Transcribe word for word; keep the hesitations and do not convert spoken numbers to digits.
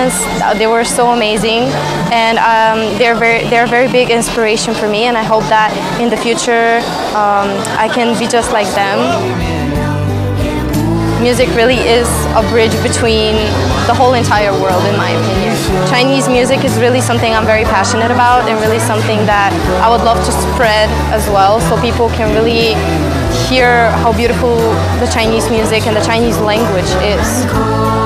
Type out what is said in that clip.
musicians. They were so amazing, and um, they're very they're a very big inspiration for me. And I hope that in the future um, I can be just like them. Music really is a bridge between the whole entire world, in my opinion. Chinese music is really something I'm very passionate about, and really something that I would love to spread as well, so people can really hear how beautiful the Chinese music and the Chinese language is.